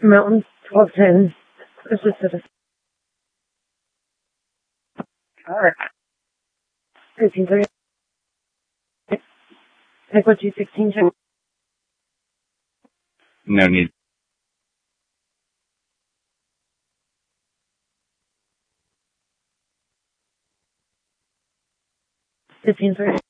Mountain 1210. Assisted. Alright. 1330. Take what G16 check. No need. 1530.